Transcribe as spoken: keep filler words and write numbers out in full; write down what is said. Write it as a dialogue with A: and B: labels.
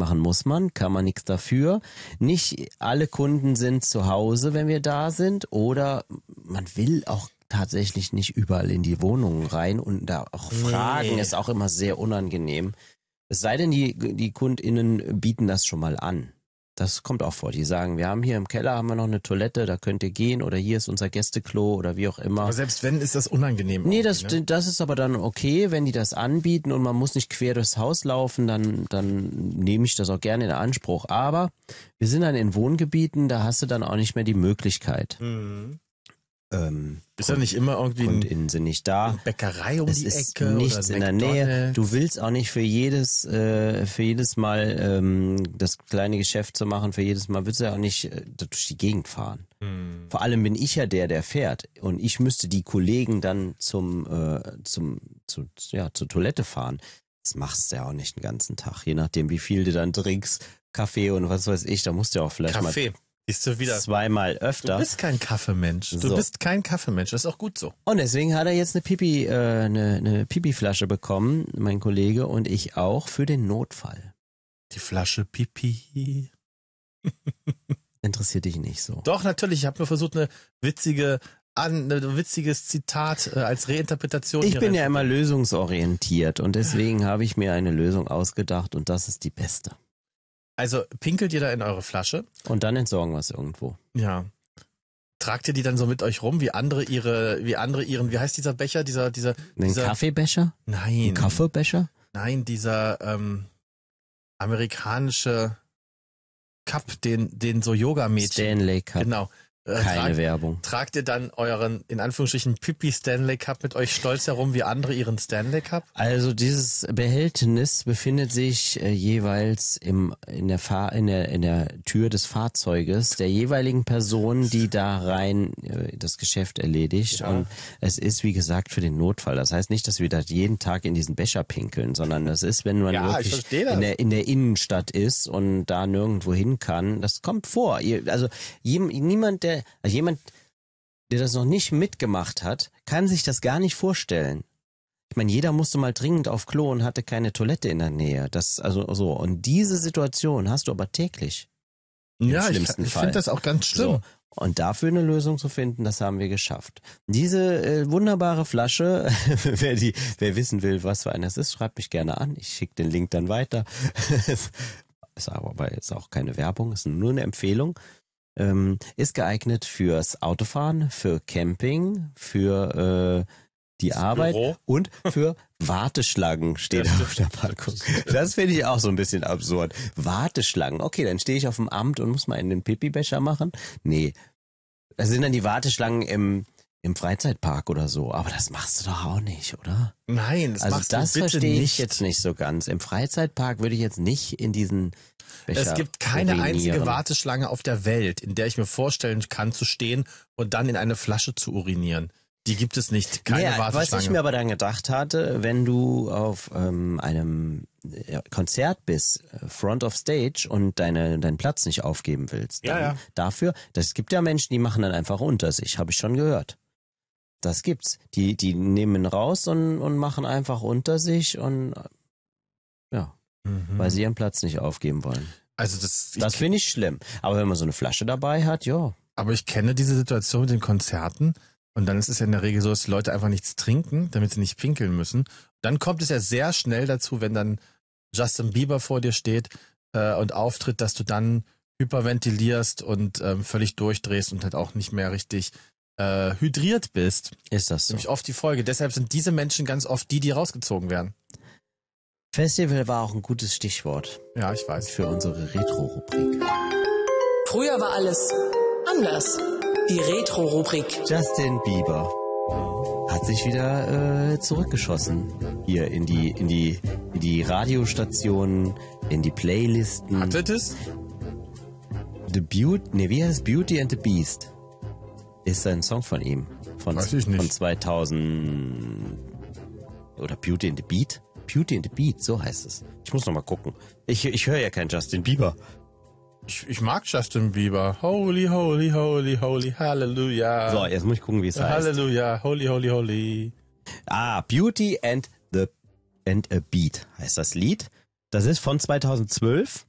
A: machen muss man, kann man nichts dafür. Nicht alle Kunden sind zu Hause, wenn wir da sind, oder man will auch tatsächlich nicht überall in die Wohnungen rein und da auch fragen
B: Nee.
A: ist auch immer sehr unangenehm. Es sei denn, die, die KundInnen bieten das schon mal an. Das kommt auch vor. Die sagen, wir haben hier im Keller haben wir noch eine Toilette, da könnt ihr gehen, oder hier ist unser Gästeklo oder wie auch immer.
B: Aber selbst wenn, ist das unangenehm.
A: Nee, das,
B: ne?
A: das ist aber dann okay, wenn die das anbieten und man muss nicht quer durchs Haus laufen, dann, dann nehme ich das auch gerne in Anspruch. Aber wir sind dann in Wohngebieten, da hast du dann auch nicht mehr die Möglichkeit.
B: Mhm.
A: Ähm,
B: Ist ja nicht immer irgendwie ein,
A: KundInnen sind nicht da.
B: eine Bäckerei um
A: Es
B: die
A: ist
B: Ecke
A: nichts
B: oder
A: in der
B: McDonald's.
A: Nähe. Du willst auch nicht für jedes, äh, für jedes Mal ähm, das kleine Geschäft zu machen, für jedes Mal willst du ja auch nicht äh, durch die Gegend fahren.
B: Hm.
A: Vor allem bin ich ja der, der fährt, und ich müsste die Kollegen dann zum, äh, zum, zu, ja, zur Toilette fahren. Das machst du ja auch nicht den ganzen Tag, je nachdem, wie viel du dann trinkst, Kaffee und was weiß ich. Da musst du ja auch vielleicht
B: Kaffee.
A: mal
B: Siehst du wieder.
A: zweimal
B: Du
A: öfter.
B: bist kein Kaffeemensch. Du
A: So.
B: bist kein Kaffeemensch. Das ist auch gut so.
A: Und deswegen hat er jetzt eine Pipi, äh, eine, eine Pipi-Flasche bekommen, mein Kollege und ich auch, für den Notfall.
B: Die Flasche Pipi.
A: Interessiert dich nicht so.
B: Doch, natürlich. Ich habe nur versucht, eine witzige, an, ein witziges Zitat äh, als Reinterpretation.
A: Ich
B: hier
A: bin ja
B: rein-
A: immer lösungsorientiert und deswegen habe ich mir eine Lösung ausgedacht und das ist die beste.
B: Also pinkelt ihr da in eure Flasche?
A: Und dann entsorgen wir es irgendwo.
B: Ja. Tragt ihr die dann so mit euch rum, wie andere ihre, wie andere ihren, wie heißt dieser Becher, dieser, dieser,
A: Einen
B: dieser,
A: Kaffeebecher?
B: nein,
A: Einen Kaffeebecher?
B: nein, dieser ähm, amerikanische Cup, den, den so Yoga-Mädchen,
A: Stanley Cup.
B: genau. Äh,
A: Keine
B: tragt,
A: Werbung.
B: tragt ihr dann euren, in Anführungsstrichen, Pipi Stanley Cup mit euch stolz herum, wie andere ihren Stanley Cup?
A: Also dieses Behältnis befindet sich äh, jeweils im in der Fahr in der in der Tür des Fahrzeuges der jeweiligen Person, die da rein äh, das Geschäft erledigt.
B: Ja.
A: Und es ist wie gesagt für den Notfall. Das heißt nicht, dass wir da jeden Tag in diesen Becher pinkeln, sondern das ist, wenn man
B: Ja, ich
A: wirklich
B: verstehe das.
A: in der in der Innenstadt ist und da nirgendwo hin kann. Das kommt vor. Ihr, also jem, niemand der also jemand der das noch nicht mitgemacht hat, kann sich das gar nicht vorstellen. Ich meine, jeder musste mal dringend auf Klo und hatte keine Toilette in der Nähe. Das also so. Und diese Situation hast du aber täglich. Im
B: Ja, ich,
A: schlimmsten
B: ich
A: Fall.
B: finde das auch ganz schlimm.
A: So. Und dafür eine Lösung zu finden, das haben wir geschafft. Diese äh, wunderbare Flasche, wer die, wer wissen will, was für eine es ist, schreibt mich gerne an. Ich schicke den Link dann weiter. Ist aber jetzt auch keine Werbung, ist nur eine Empfehlung. Ähm, ist geeignet fürs Autofahren, für Camping, für äh, die
B: Das
A: Arbeit
B: Büro.
A: und für Warteschlangen steht
B: Ja,
A: auf der Packung. Das finde ich auch so ein bisschen absurd. Warteschlangen. Okay, dann stehe ich auf dem Amt und muss mal in den Pipi-Becher machen. Nee, das sind dann die Warteschlangen im, im Freizeitpark oder so. Aber das machst du doch auch nicht, oder?
B: Nein, das
A: Also
B: machst
A: das
B: du bitte
A: verstehe ich
B: nicht.
A: jetzt nicht so ganz. Im Freizeitpark würde ich jetzt nicht in diesen Becher
B: Es gibt keine
A: urinieren.
B: einzige Warteschlange auf der Welt, in der ich mir vorstellen kann, zu stehen und dann in eine Flasche zu urinieren. Die gibt es nicht. Keine
A: Ja,
B: Warteschlange.
A: was ich mir aber dann gedacht hatte, wenn du auf ähm, einem ja, Konzert bist, äh, Front of Stage, und deine, deinen Platz nicht aufgeben willst, dann
B: Ja, ja.
A: dafür, das gibt ja Menschen, die machen dann einfach unter sich, habe ich schon gehört. Das gibt's. Die, die nehmen raus und, und machen einfach unter sich und äh, ja,
B: Mhm.
A: weil sie ihren Platz nicht aufgeben wollen.
B: Also das,
A: Das
B: ich,
A: finde ich schlimm. Aber wenn man so eine Flasche dabei hat, ja.
B: aber ich kenne diese Situation mit den Konzerten und dann ist es ja in der Regel so, dass die Leute einfach nichts trinken, damit sie nicht pinkeln müssen. Dann kommt es ja sehr schnell dazu, wenn dann Justin Bieber vor dir steht äh, und auftritt, dass du dann hyperventilierst und ähm, völlig durchdrehst und halt auch nicht mehr richtig äh, hydriert bist.
A: Ist das so.
B: Nämlich oft die Folge. Deshalb sind diese Menschen ganz oft die, die rausgezogen werden.
A: Festival war auch ein gutes Stichwort
B: Ja, ich weiß.
A: für unsere Retro-Rubrik.
C: Früher war alles anders. Die Retro-Rubrik.
A: Justin Bieber hat sich wieder äh, zurückgeschossen hier in die in die in die Radiostationen, in die Playlisten.
B: Hat er das?
A: The Beauty, nee, wie heißt es? Beauty and the Beast ist ein Song von ihm von
B: Weiß ich nicht.
A: von zweitausend oder Beauty and the Beat. Beauty and the Beat, so heißt es. Ich muss noch mal gucken. Ich ich höre ja keinen Justin Bieber.
B: Ich, ich mag Justin Bieber. Holy, holy, holy, holy, hallelujah.
A: So, jetzt muss ich gucken, wie es heißt.
B: Hallelujah, holy, holy, holy.
A: Ah, Beauty and the and a Beat heißt das Lied. Das ist von zweitausendzwölf.